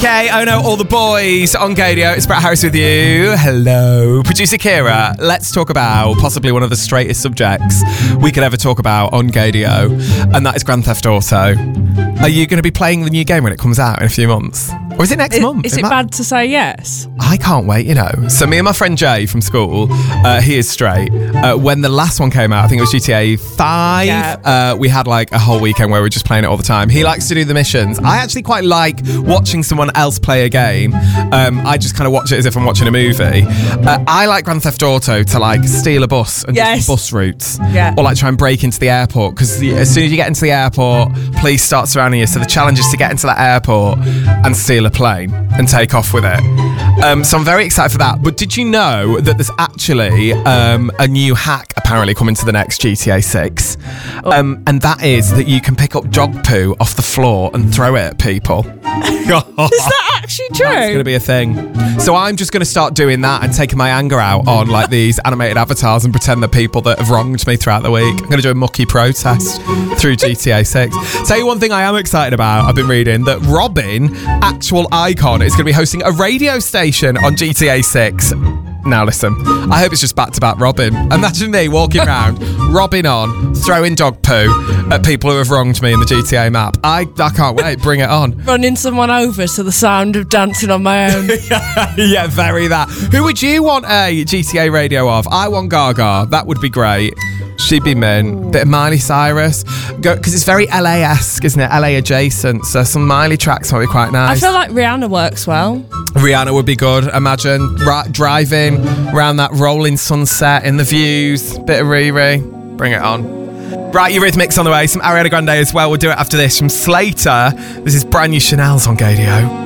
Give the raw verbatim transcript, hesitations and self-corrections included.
Okay, oh no, all the boys on Gadio. It's Brett Harris with you. Hello. Producer Kira, let's talk about possibly one of the straightest subjects we could ever talk about on Gadio, and that is Grand Theft Auto. Are you going to be playing the new game when it comes out in a few months? Or is it next Is, month? is it, it might- bad to say yes? I can't wait, you know. So me and my friend Jay from school, uh, he is straight. Uh, when the last one came out, I think it was G T A five, Yeah. uh, we had like a whole weekend where we were just playing it all the time. He likes to do the missions. I actually quite like watching someone else play a game. Um, I just kind of watch it as if I'm watching a movie. Uh, I like Grand Theft Auto to like steal a bus and Yes. do bus routes. Yeah. Or like try and break into the airport, because as soon as you get into the airport, police start surrounding you. So the challenge is to get into that airport and steal a plane and take off with it. Um, so I'm very excited for that. But did you know that there's actually um, a new hack apparently coming to the next G T A six? Oh. Um, and that is that you can pick up dog poo off the floor and throw it at people. Is that actually true? It's going to be a thing. So I'm just going to start doing that and taking my anger out on like these animated avatars and pretend that people that have wronged me throughout the week. I'm going to do a mucky protest through G T A six. Tell you one thing I am excited about. I've been reading that Robin, actual icon, is going to be hosting a radio station on G T A six. Now listen, I hope it's just back-to-back Robin. Imagine me walking around, Robin on, throwing dog poo at people who have wronged me in the G T A map. I, I can't wait. Bring it on. Running someone over to the sound of Dancing on My Own. Yeah, very that. Who would you want a G T A radio of? I want Gaga. That would be great. She'd be min. Bit of Miley Cyrus. Because it's very L A-esque, isn't it? L A adjacent. So some Miley tracks might be quite I nice. feel like Rihanna works well. Rihanna would be good. Imagine ra- driving around that rolling sunset in the views. Bit of Riri. Bring it on. Right, Eurythmics on the way. Some Ariana Grande as well. We'll do it after this from Slater. This is brand new Chanel's on Gadio.